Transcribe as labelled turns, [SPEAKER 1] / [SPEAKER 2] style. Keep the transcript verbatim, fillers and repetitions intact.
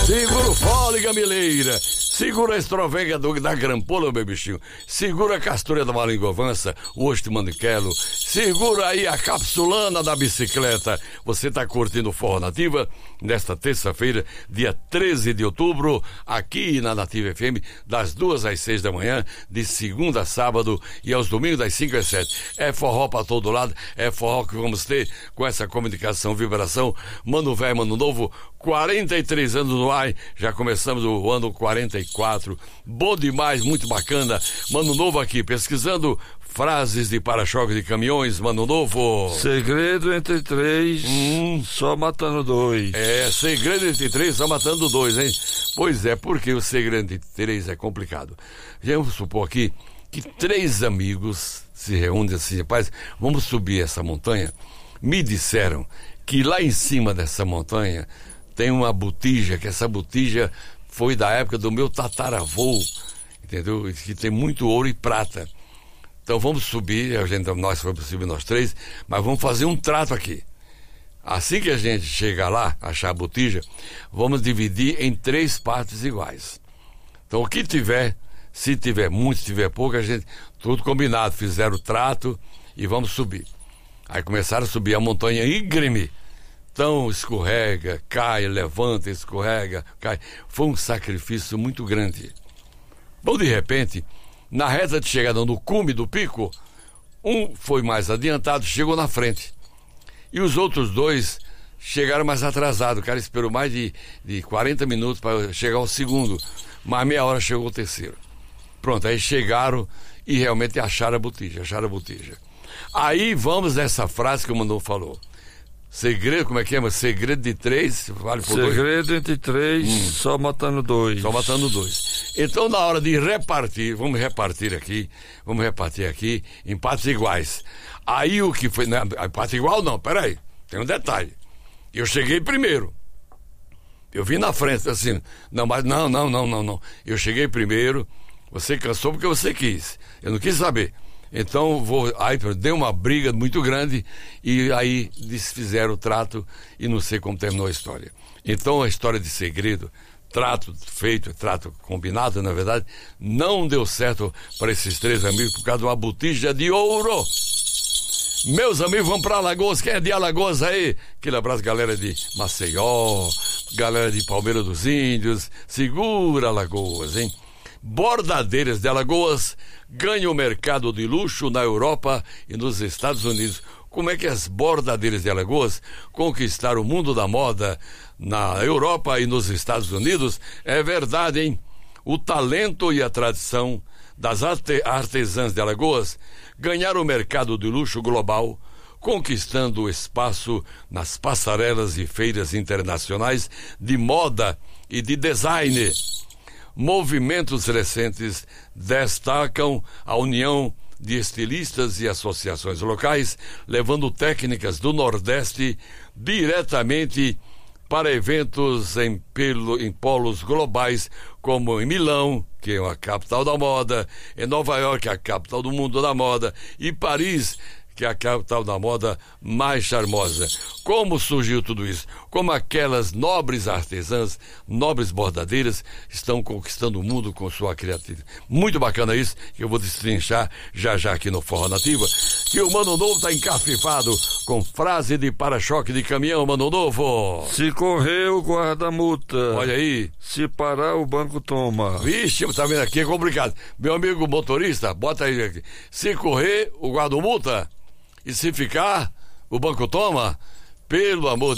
[SPEAKER 1] Segura o fole, gamileira. Segura a estrovenga do, da grampola, meu bichinho. Segura a castura da malingovança, o osso de maniquelo. Segura aí a capsulana da bicicleta. Você tá curtindo o Forró Nativa nesta terça-feira, dia treze de outubro, aqui na Nativa F M, das duas às seis da manhã, de segunda a sábado e aos domingos das cinco às sete. É forró pra todo lado, é forró que vamos ter com essa comunicação, vibração. Mano velho, mano novo, quarenta e três anos no ar, já começamos o ano quarenta e quatro. Bom demais, muito bacana. Mano novo aqui, pesquisando frases de para-choque de caminhões, mano novo.
[SPEAKER 2] Segredo entre três, hum. só matando dois.
[SPEAKER 1] É, segredo entre três, só matando dois, hein? Pois é, porque o segredo entre três é complicado. Vamos supor aqui que três amigos se reúnem assim, rapaz, vamos subir essa montanha. Me disseram que lá em cima dessa montanha tem uma botija, que essa botija foi da época do meu tataravô, entendeu? Que tem muito ouro e prata. Então vamos subir, a gente, nós vamos subir nós três, mas vamos fazer um trato aqui. Assim que a gente chegar lá, achar a botija, vamos dividir em três partes iguais. Então o que tiver, se tiver muito, se tiver pouco, a gente, tudo combinado, fizeram o trato e vamos subir. Aí começaram a subir a montanha íngreme. Então escorrega, cai, levanta, escorrega, cai. Foi um sacrifício muito grande. Bom, de repente, na reta de chegada no cume do pico, um foi mais adiantado, chegou na frente. E os outros dois chegaram mais atrasados. O cara esperou mais de, de quarenta minutos para chegar ao segundo. Mais meia hora chegou o terceiro. Pronto, aí chegaram e realmente acharam a botija, acharam a botija. Aí vamos nessa frase que o Manu falou. Segredo, como é que é? Segredo de três, vale por dois.
[SPEAKER 2] Segredo entre três, hum. só matando dois.
[SPEAKER 1] Só matando dois. Então, na hora de repartir, vamos repartir aqui, vamos repartir aqui em partes iguais. Aí o que foi, né, parte igual não, peraí, tem um detalhe. Eu cheguei primeiro. Eu vim na frente, assim, não, mas não, não, não, não, não. Eu cheguei primeiro, você cansou porque você quis. Eu não quis saber. Então, vou, aí deu uma briga muito grande e aí desfizeram o trato e não sei como terminou a história. Então, a história de segredo, trato feito, trato combinado, na verdade, não deu certo para esses três amigos por causa de uma botija de ouro. Meus amigos, vamos para Alagoas. Quem é de Alagoas aí? Aquele abraço, galera de Maceió, galera de Palmeira dos Índios. Segura Alagoas, hein? Bordadeiras de Alagoas ganham o mercado de luxo na Europa e nos Estados Unidos. Como é que as bordadeiras de Alagoas conquistaram o mundo da moda na Europa e nos Estados Unidos? É verdade, hein? O talento e a tradição das arte- artesãs de Alagoas ganharam o mercado de luxo global, conquistando o espaço nas passarelas e feiras internacionais de moda e de design. Movimentos recentes destacam a união de estilistas e associações locais, levando técnicas do Nordeste diretamente para eventos em, pelo, em polos globais, como em Milão, que é a capital da moda, em Nova York, a capital do mundo da moda, e Paris, que é a capital da moda mais charmosa. Como surgiu tudo isso? Como aquelas nobres artesãs, nobres bordadeiras, estão conquistando o mundo com sua criatividade. Muito bacana isso, que eu vou destrinchar já já aqui no Forró Nativa. Que o Mano Novo está encafifado com frase de para-choque de caminhão, Mano Novo.
[SPEAKER 2] Se correr, o guarda multa.
[SPEAKER 1] Olha aí.
[SPEAKER 2] Se parar, o banco toma.
[SPEAKER 1] Vixe, tá vendo aqui, é complicado. Meu amigo motorista, bota aí aqui. Se correr, o guarda multa. E se ficar, o banco toma? Pelo amor de